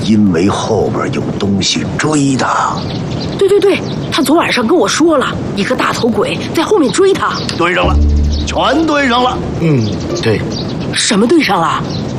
因为后边有东西追他。 对，他昨晚上跟我说了，一个大头鬼在后面追他。 对上了，全对上了。 对。 什么对上了？